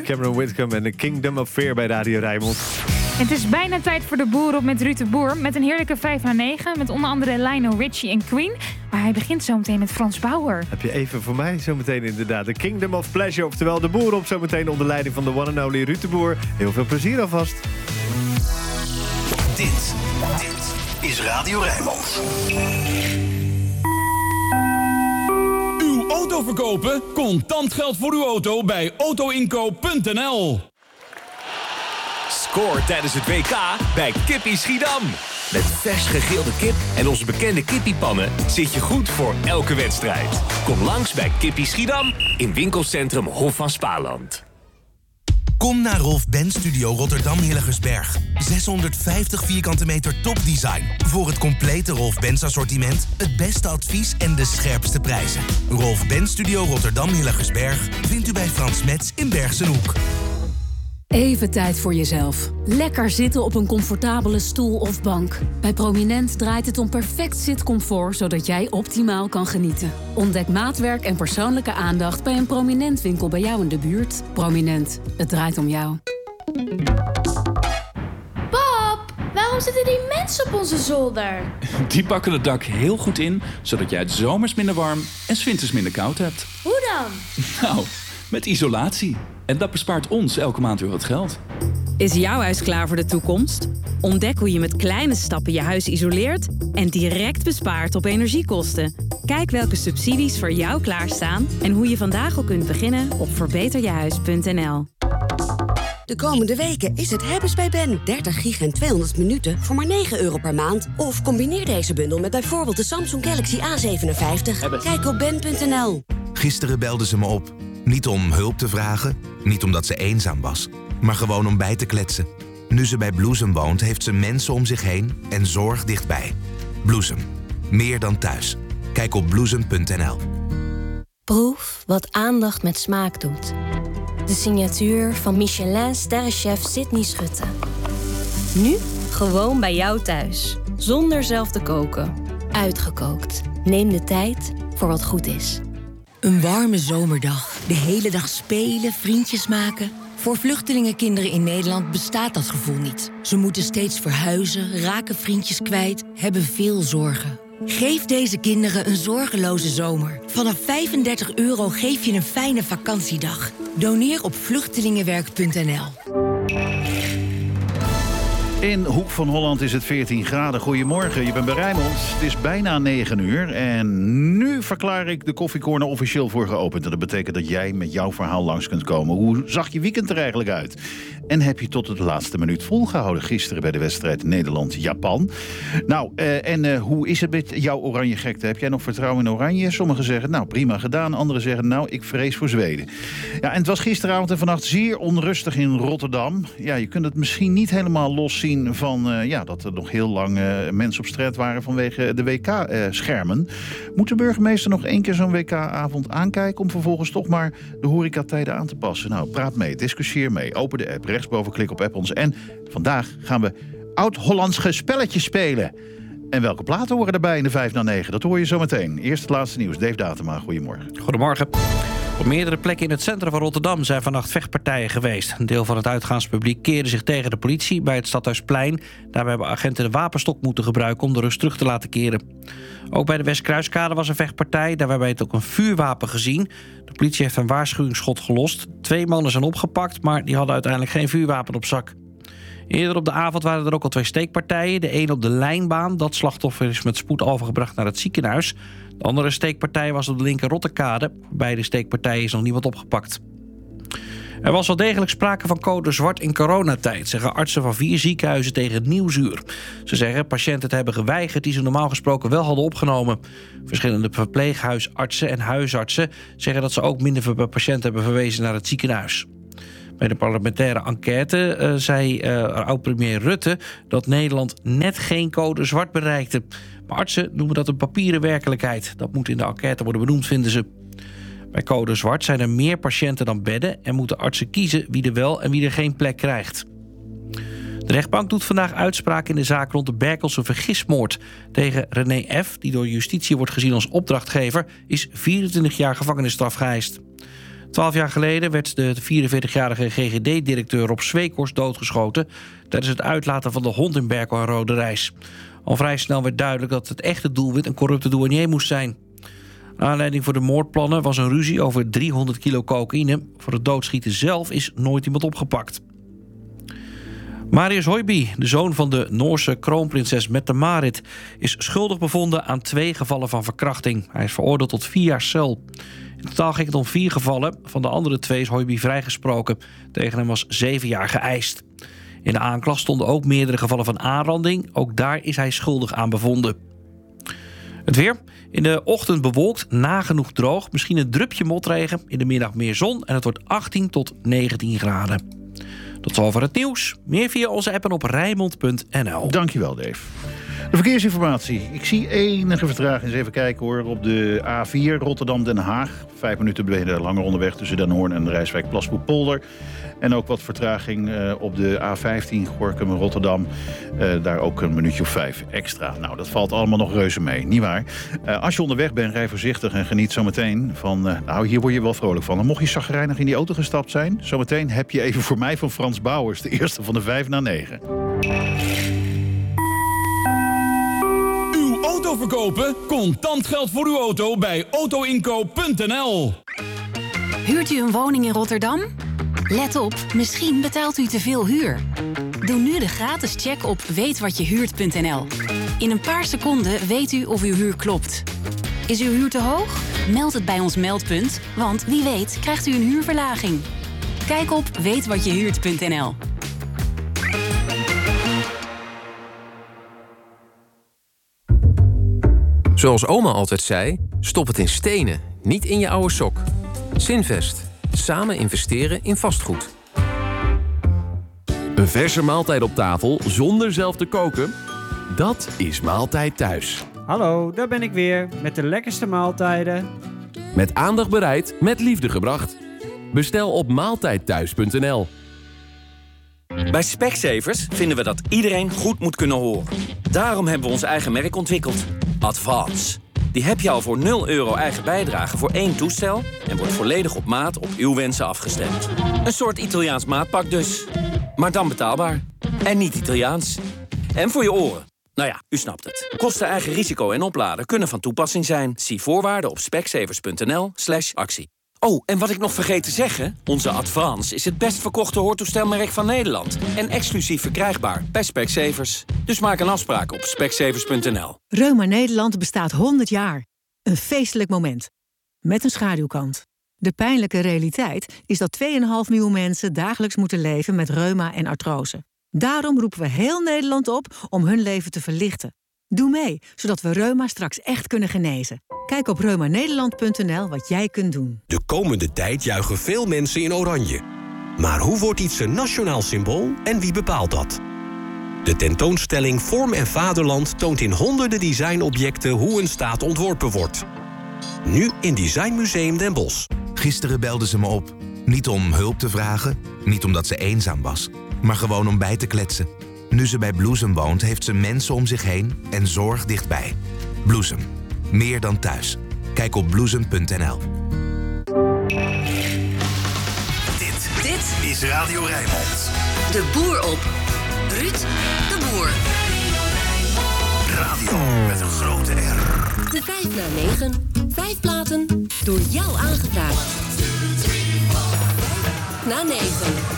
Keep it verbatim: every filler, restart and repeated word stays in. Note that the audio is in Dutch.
Cameron Whitcomb en The Kingdom of Fear bij Radio Rijnmond. Het is bijna tijd voor de Boer op met Ruud de Boer. Met een heerlijke vijf na negen. Met onder andere Lionel Richie en Queen. Maar hij begint zo meteen met Frans Bauer. Heb je even voor mij zometeen inderdaad. The Kingdom of Pleasure. Oftewel de Boer op zometeen onder leiding van de one and only Ruud de Boer. Heel veel plezier alvast. Dit, dit is Radio Rijnmond. Uw auto verkopen? Contant geld voor uw auto bij auto inkoop punt n l. Score tijdens het W K bij Kippie Schiedam. Met vers gegrilde kip en onze bekende kippiepannen zit je goed voor elke wedstrijd. Kom langs bij Kippie Schiedam in winkelcentrum Hof van Spaarland. Kom naar Rolf Benz Studio Rotterdam Hillegersberg. zeshonderdvijftig vierkante meter topdesign. Voor het complete Rolf Benz assortiment, het beste advies en de scherpste prijzen. Rolf Benz Studio Rotterdam Hillegersberg vindt u bij Frans Metz in Bergsenhoek. Even tijd voor jezelf. Lekker zitten op een comfortabele stoel of bank. Bij Prominent draait het om perfect zitcomfort, zodat jij optimaal kan genieten. Ontdek maatwerk en persoonlijke aandacht bij een Prominent winkel bij jou in de buurt. Prominent, het draait om jou. Pap, waarom zitten die mensen op onze zolder? Die pakken het dak heel goed in, zodat jij het zomers minder warm en 's winters minder koud hebt. Hoe dan? Nou, met isolatie. En dat bespaart ons elke maand weer wat geld. Is jouw huis klaar voor de toekomst? Ontdek hoe je met kleine stappen je huis isoleert en direct bespaart op energiekosten. Kijk welke subsidies voor jou klaarstaan en hoe je vandaag al kunt beginnen op verbeter je huis punt n l. De komende weken is het hebben's bij Ben. dertig gig en tweehonderd minuten voor maar negen euro per maand. Of combineer deze bundel met bijvoorbeeld de Samsung Galaxy A zevenenvijftig. Kijk op ben punt n l. Gisteren belde ze me op. Niet om hulp te vragen, niet omdat ze eenzaam was, maar gewoon om bij te kletsen. Nu ze bij Bloesem woont, heeft ze mensen om zich heen en zorg dichtbij. Bloesem. Meer dan thuis. Kijk op bloesem punt n l. Proef wat aandacht met smaak doet. De signatuur van Michelin-sterrenchef Sydney Schutte. Nu gewoon bij jou thuis. Zonder zelf te koken. Uitgekookt. Neem de tijd voor wat goed is. Een warme zomerdag. De hele dag spelen, vriendjes maken. Voor vluchtelingenkinderen in Nederland bestaat dat gevoel niet. Ze moeten steeds verhuizen, raken vriendjes kwijt, hebben veel zorgen. Geef deze kinderen een zorgeloze zomer. Vanaf vijfendertig euro geef je een fijne vakantiedag. Doneer op vluchtelingenwerk punt n l. In Hoek van Holland is het veertien graden. Goedemorgen, je bent bij Rijnmond. Het is bijna negen uur en nu verklaar ik de koffiecorner officieel voor geopend. En dat betekent dat jij met jouw verhaal langs kunt komen. Hoe zag je weekend er eigenlijk uit? En heb je tot de laatste minuut volgehouden gisteren bij de wedstrijd Nederland-Japan? Nou, uh, en uh, hoe is het met jouw oranje gekte? Heb jij nog vertrouwen in oranje? Sommigen zeggen, nou prima gedaan. Anderen zeggen, nou ik vrees voor Zweden. Ja, en het was gisteravond en vannacht zeer onrustig in Rotterdam. Ja, je kunt het misschien niet helemaal los zien van uh, ja, dat er nog heel lang uh, mensen op straat waren vanwege de W K-schermen. Uh, Moet de burgemeester nog één keer zo'n W K-avond aankijken om vervolgens toch maar de horecatijden aan te passen? Nou, praat mee, discussieer mee, open de app, rechtsboven klik op app ons. En vandaag gaan we oud-Hollands spelletjes spelen. En welke platen horen erbij in de vijf na negen? Dat hoor je zo meteen. Eerst het laatste nieuws. Dave Datema, goedemorgen. Goedemorgen. Op meerdere plekken in het centrum van Rotterdam zijn vannacht vechtpartijen geweest. Een deel van het uitgaanspubliek keerde zich tegen de politie bij het Stadhuisplein. Daarbij hebben agenten de wapenstok moeten gebruiken om de rust terug te laten keren. Ook bij de Westkruiskade was een vechtpartij. Daarbij werd ook een vuurwapen gezien. De politie heeft een waarschuwingsschot gelost. Twee mannen zijn opgepakt, maar die hadden uiteindelijk geen vuurwapen op zak. Eerder op de avond waren er ook al twee steekpartijen. De een op de Lijnbaan. Dat slachtoffer is met spoed overgebracht naar het ziekenhuis. De andere steekpartij was op de Linker Rotterkade. Bij de steekpartijen is nog niemand opgepakt. Er was wel degelijk sprake van code zwart in coronatijd, zeggen artsen van vier ziekenhuizen tegen Nieuwsuur. Ze zeggen patiënten te hebben geweigerd die ze normaal gesproken wel hadden opgenomen. Verschillende verpleeghuisartsen en huisartsen zeggen dat ze ook minder patiënten hebben verwezen naar het ziekenhuis. Bij de parlementaire enquête uh, zei uh, oud-premier Rutte dat Nederland net geen code zwart bereikte. Maar artsen noemen dat een papieren werkelijkheid. Dat moet in de enquête worden benoemd, vinden ze. Bij code zwart zijn er meer patiënten dan bedden en moeten artsen kiezen wie er wel en wie er geen plek krijgt. De rechtbank doet vandaag uitspraak in de zaak rond de Berkelse vergismoord. Tegen René F., die door justitie wordt gezien als opdrachtgever, is vierentwintig jaar gevangenisstraf geëist. Twaalf jaar geleden werd de vierenveertigjarige G G D-directeur Rob Sweekhorst doodgeschoten tijdens het uitlaten van de hond in Berkel aan Rode Reis. Al vrij snel werd duidelijk dat het echte doelwit een corrupte douanier moest zijn. Aanleiding voor de moordplannen was een ruzie over driehonderd kilo cocaïne. Voor het doodschieten zelf is nooit iemand opgepakt. Marius Høiby, de zoon van de Noorse kroonprinses Mette-Marit, is schuldig bevonden aan twee gevallen van verkrachting. Hij is veroordeeld tot vier jaar cel. In totaal ging het om vier gevallen. Van de andere twee is Høiby vrijgesproken. Tegen hem was zeven jaar geëist. In de aanklacht stonden ook meerdere gevallen van aanranding. Ook daar is hij schuldig aan bevonden. Het weer. In de ochtend bewolkt, nagenoeg droog. Misschien een drupje motregen. In de middag meer zon en het wordt achttien tot negentien graden. Tot zover het nieuws. Meer via onze app en op Rijnmond punt n l. Dankjewel, Dave. De verkeersinformatie. Ik zie enige vertraging. Eens even kijken hoor. Op de A vier Rotterdam-Den Haag. Vijf minuten ben je langer onderweg tussen Den Hoorn en Rijswijk Plasboek-Polder. En ook wat vertraging uh, op de A vijftien Gorinchem-Rotterdam. Uh, daar ook een minuutje of vijf extra. Nou, dat valt allemaal nog reuze mee. Niet waar? Uh, als je onderweg bent, rij voorzichtig en geniet zometeen van... Uh, nou, hier word je wel vrolijk van. En mocht je chagrijnig in die auto gestapt zijn... zometeen heb je even voor mij van Frans Bauers... de eerste van de vijf na negen. Uw auto verkopen? Contant geld voor uw auto bij auto inkoop punt n l. Huurt u een woning in Rotterdam? Let op, misschien betaalt u te veel huur. Doe nu de gratis check op weet wat je huurt punt n l. In een paar seconden weet u of uw huur klopt. Is uw huur te hoog? Meld het bij ons meldpunt, want wie weet krijgt u een huurverlaging. Kijk op weet wat je huurt punt n l. Zoals oma altijd zei, stop het in stenen, niet in je oude sok. Zinvest. Samen investeren in vastgoed. Een verse maaltijd op tafel zonder zelf te koken? Dat is Maaltijd Thuis. Hallo, daar ben ik weer met de lekkerste maaltijden. Met aandacht bereid, met liefde gebracht. Bestel op maaltijd thuis punt n l. Bij Specsavers vinden we dat iedereen goed moet kunnen horen. Daarom hebben we ons eigen merk ontwikkeld. Advance. Die heb je al voor nul euro eigen bijdrage voor één toestel... en wordt volledig op maat op uw wensen afgestemd. Een soort Italiaans maatpak dus. Maar dan betaalbaar. En niet Italiaans. En voor je oren. Nou ja, u snapt het. Kosten, eigen risico en opladen kunnen van toepassing zijn. Zie voorwaarden op specsavers punt n l slash actie. Oh, en wat ik nog vergeet te zeggen... onze Advance is het best verkochte hoortoestelmerk van Nederland... en exclusief verkrijgbaar bij Specsavers. Dus maak een afspraak op specsavers punt n l. Reuma Nederland bestaat honderd jaar. Een feestelijk moment. Met een schaduwkant. De pijnlijke realiteit is dat twee komma vijf miljoen mensen... dagelijks moeten leven met reuma en artrose. Daarom roepen we heel Nederland op om hun leven te verlichten. Doe mee, zodat we reuma straks echt kunnen genezen. Kijk op reuma nederland punt n l wat jij kunt doen. De komende tijd juichen veel mensen in oranje. Maar hoe wordt iets een nationaal symbool en wie bepaalt dat? De tentoonstelling Vorm en Vaderland toont in honderden designobjecten hoe een staat ontworpen wordt. Nu in Designmuseum Den Bosch. Gisteren belde ze me op. Niet om hulp te vragen, niet omdat ze eenzaam was... maar gewoon om bij te kletsen. Nu ze bij Bloesem woont, heeft ze mensen om zich heen en zorg dichtbij. Bloesem. Meer dan thuis. Kijk op bloesem punt n l. Dit, dit is Radio Rijnmond. De boer op. Ruud de Boer. Radio met een grote R. De vijf na negen. Vijf platen door jou aangevraagd. Na negen.